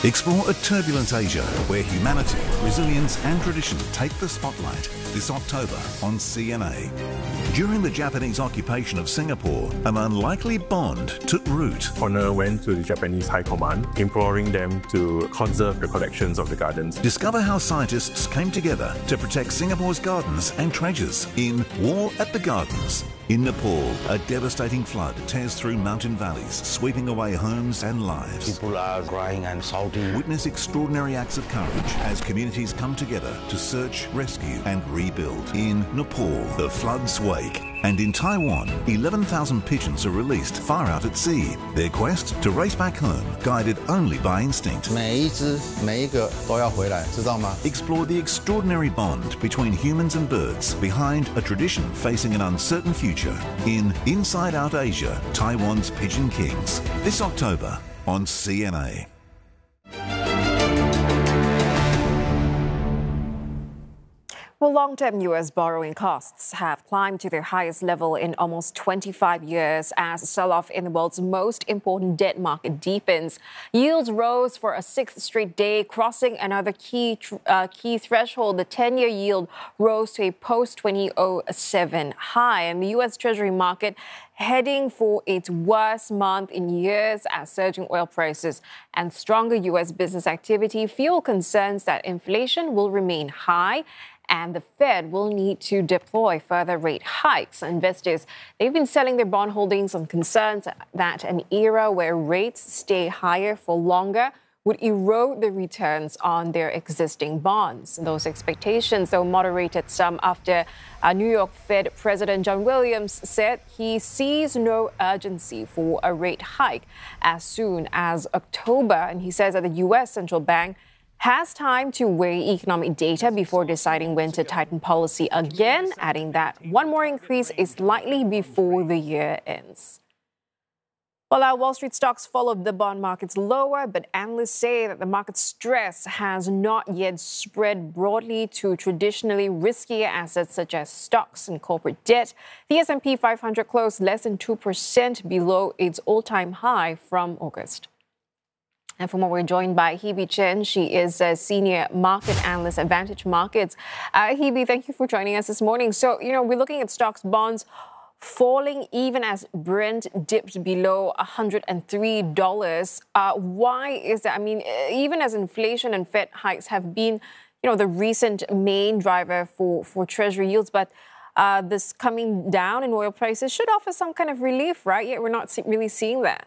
Explore a turbulent Asia where humanity, resilience and tradition take the spotlight this October on CNA. During the Japanese occupation of Singapore, an unlikely bond took root. Honor went to the Japanese High Command, imploring them to conserve the collections of the gardens. Discover how scientists came together to protect Singapore's gardens and treasures in War at the Gardens. In Nepal, a devastating flood tears through mountain valleys, sweeping away homes and lives. People are crying and shouting. Witness extraordinary acts of courage as communities come together to search, rescue and rebuild. In Nepal, the floods wake. And in Taiwan, 11,000 pigeons are released far out at sea. Their quest to race back home, guided only by instinct. 每一只每一个都要回来，知道吗？ Explore the extraordinary bond between humans and birds behind a tradition facing an uncertain future in Inside Out Asia, Taiwan's Pigeon Kings. This October on CNA. Well, long-term U.S. borrowing costs have climbed to their highest level in almost 25 years as a sell-off in the world's most important debt market deepens. Yields rose for a sixth straight day, crossing another key threshold. The 10-year yield rose to a post-2007 high, and the U.S. Treasury market heading for its worst month in years as surging oil prices and stronger U.S. business activity fuel concerns that inflation will remain high and the Fed will need to deploy further rate hikes. Investors, they've been selling their bond holdings on concerns that an era where rates stay higher for longer would erode the returns on their existing bonds. Those expectations, though, moderated some after New York Fed President John Williams said he sees no urgency for a rate hike as soon as October. And he says that the U.S. Central Bank has time to weigh economic data before deciding when to tighten policy again, adding that one more increase is likely before the year ends. Well, our Wall Street stocks followed the bond markets lower, but analysts say that the market stress has not yet spread broadly to traditionally riskier assets such as stocks and corporate debt. The S&P 500 closed less than 2% below its all-time high from August. And for more, we're joined by Hebe Chen. She is a senior market analyst at Vantage Markets. Hebe, thank you for joining us this morning. So, we're looking at stocks, bonds falling even as Brent dipped below $103. Why is that? I mean, even as inflation and Fed hikes have been, the recent main driver for Treasury yields, but this coming down in oil prices should offer some kind of relief, right? Yet we're not really seeing that.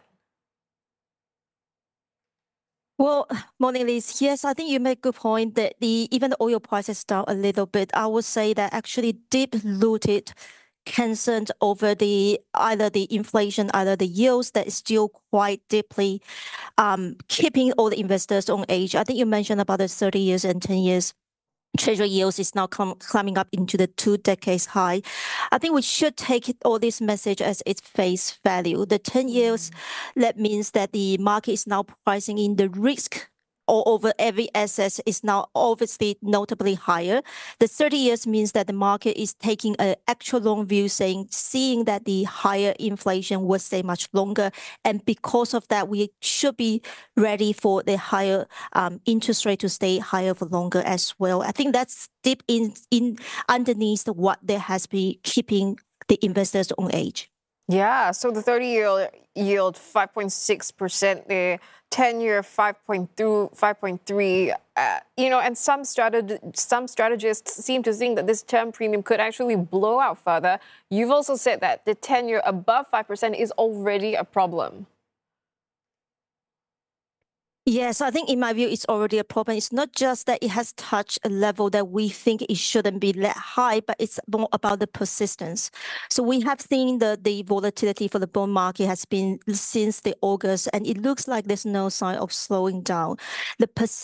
Well, morning, Liz. Yes, I think you make a good point that even the oil price is down a little bit. I would say that actually deep-rooted concerns over either the inflation, either the yields that is still quite deeply keeping all the investors on edge. I think you mentioned about the 30 years and 10 years. Treasury yields is now climbing up into the 2 decades high. I think we should take all this message as its face value. The 10 years, that means that the market is now pricing in the risk all over every asset is now obviously notably higher. The 30 years means that the market is taking an actual long view, seeing that the higher inflation will stay much longer. And because of that, we should be ready for the higher interest rate to stay higher for longer as well. I think that's deep in underneath what there has been keeping the investors on edge. Yeah, so the 30-year yield 5.6%, the 10-year 5.3. And some strategists seem to think that this term premium could actually blow out further. You've also said that the 10-year above 5% is already a problem. Yes, I think in my view, it's already a problem. It's not just that it has touched a level that we think it shouldn't be that high, but it's more about the persistence. So we have seen the volatility for the bond market has been since the August, and it looks like there's no sign of slowing down. The